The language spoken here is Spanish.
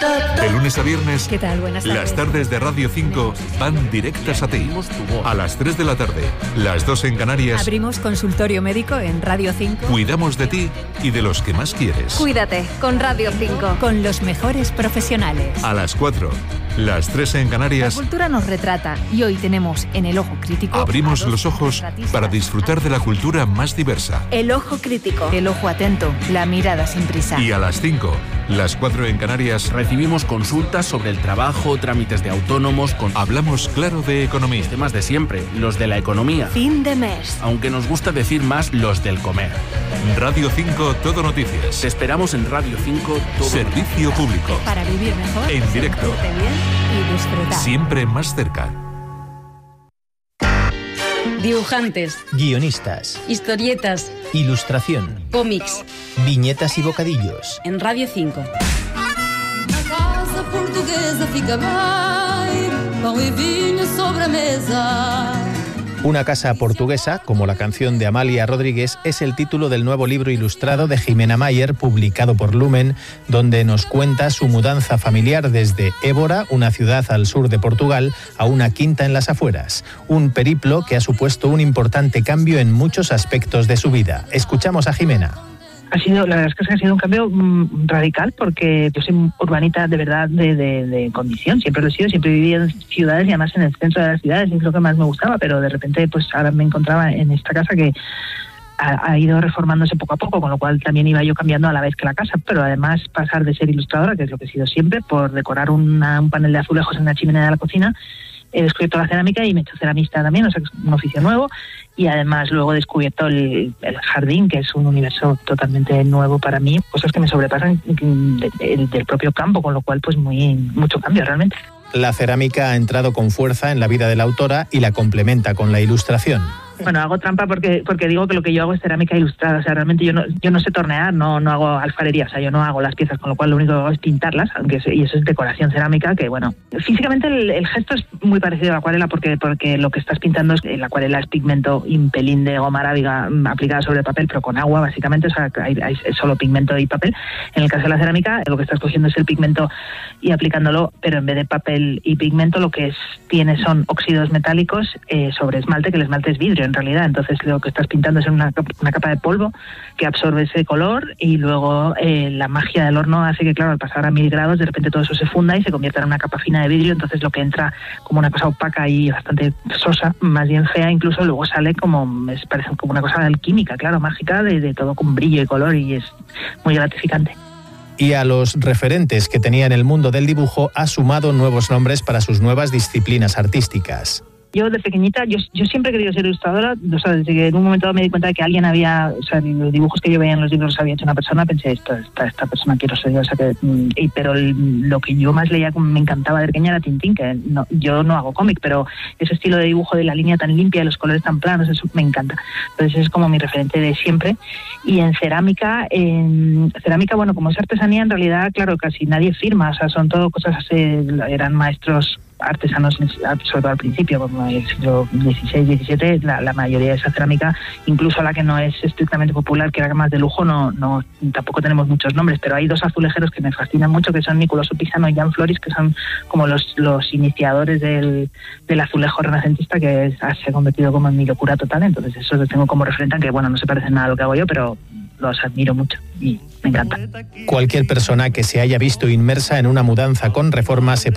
De lunes a viernes, ¿Qué tal? Buenas tardes. las tardes de Radio 5 van directas a ti. A las 3 de la tarde, las 2 en Canarias, Abrimos consultorio médico en Radio 5 cuidamos de ti y de los que más quieres. Cuídate con Radio 5. con los mejores profesionales. A las 4, las 3 en La Canarias, cultura nos retrata y hoy tenemos en El Ojo Crítico abrimos a dos los ojos retratistas. para disfrutar de la cultura más diversa. El Ojo Crítico. El ojo atento, la mirada sin prisa. Y a las 5, las 4 en Canarias, Recibimos consultas sobre el trabajo, trámites de autónomos, con hablamos claro de economía. temas de siempre, los de la economía. Fin de mes. Aunque nos gusta decir más los del comer. Radio 5 Todo Noticias. Te esperamos en Radio 5 todo. Servicio público. Para vivir mejor, En directo. sentirte bien y disfrutar. Siempre más cerca. Dibujantes, Guionistas, historietas, ilustración, cómics, viñetas y bocadillos. en Radio 5. A casa portuguesa fica bem, pão e vinho sobre a mesa. Una casa portuguesa, como la canción de Amalia Rodríguez, es el título del nuevo libro ilustrado de Jimena Mayer, publicado por Lumen, donde nos cuenta su mudanza familiar desde Évora, una ciudad al sur de Portugal, a una quinta en las afueras. Un periplo que ha supuesto un importante cambio en muchos aspectos de su vida. Escuchamos a Jimena. La verdad es que ha sido un cambio radical, porque yo soy urbanita de verdad de condición, siempre lo he sido, siempre viví en ciudades y además en el centro de las ciudades, y es lo que más me gustaba, pero de repente pues ahora me encontraba en esta casa que ha ido reformándose poco a poco, con lo cual también iba yo cambiando a la vez que la casa, pero además pasar de ser ilustradora, que es lo que he sido siempre, por decorar un panel de azulejos en la chimenea de la cocina. He descubierto la cerámica y me he hecho ceramista también, o sea que es un oficio nuevo, y además luego he descubierto el jardín, que es un universo totalmente nuevo para mí, cosas que me sobrepasan del propio campo, con lo cual pues mucho cambio realmente. La cerámica ha entrado con fuerza en la vida de la autora y la complementa con la ilustración. Bueno, hago trampa porque digo que lo que yo hago es cerámica ilustrada, o sea, realmente yo no sé tornear, no hago alfarería, o sea, yo no hago las piezas, con lo cual lo único que hago es pintarlas, y eso es decoración cerámica, que bueno, físicamente el gesto es muy parecido a la acuarela, porque lo que estás pintando es, la acuarela es pigmento impelín de goma arábiga aplicada sobre el papel, pero con agua básicamente, o sea, hay solo pigmento y papel. En el caso de la cerámica, lo que estás cogiendo es el pigmento y aplicándolo, pero en vez de papel y pigmento, lo que tiene son óxidos metálicos sobre esmalte, que el esmalte es vidrio en realidad, entonces lo que estás pintando es una capa de polvo que absorbe ese color, y luego la magia del horno hace que, claro, al pasar a 1000 grados, de repente todo eso se funda y se convierta en una capa fina de vidrio, entonces lo que entra como una cosa opaca y bastante sosa, más bien fea incluso, luego sale parece como una cosa alquímica, claro, mágica, de todo con brillo y color, y es muy gratificante. Y a los referentes que tenía en el mundo del dibujo ha sumado nuevos nombres para sus nuevas disciplinas artísticas. Yo de pequeñita, yo siempre he querido ser ilustradora, o sea, desde que en un momento me di cuenta de que alguien o sea, los dibujos que yo veía en los libros había hecho una persona, pensé, esta persona quiero ser yo, o sea, pero lo que yo más leía, me encantaba de pequeña, era Tintín, que yo no hago cómic, pero ese estilo de dibujo de la línea tan limpia, los colores tan planos, eso me encanta. Entonces es como mi referente de siempre. Y en cerámica, bueno, como es artesanía, en realidad, claro, casi nadie firma, o sea, son todo cosas, eran maestros artesanos, sobre todo al principio, como en el siglo XVI, XVII, la mayoría de esa cerámica, incluso la que no es estrictamente popular, que era más de lujo, no tampoco tenemos muchos nombres, pero hay dos azulejeros que me fascinan mucho, que son Nicoloso Pisano y Jan Floris, que son como los iniciadores del azulejo renacentista, que se ha convertido como en mi locura total. Entonces eso los tengo como referente, aunque bueno, no se parecen nada a lo que hago yo, pero los admiro mucho y me encanta. Cualquier persona que se haya visto inmersa en una mudanza con reforma se